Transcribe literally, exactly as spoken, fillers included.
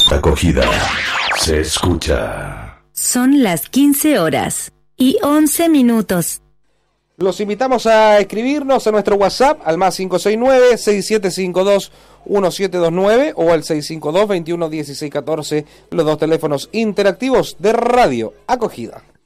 Acogida se escucha. Son las quince horas y once minutos. Los invitamos a escribirnos a nuestro WhatsApp al más cinco seis nueve, seis siete cinco dos, uno siete dos nueve o al seis cinco dos, veintiuno dieciséis catorce, los dos teléfonos interactivos de Radio Acogida.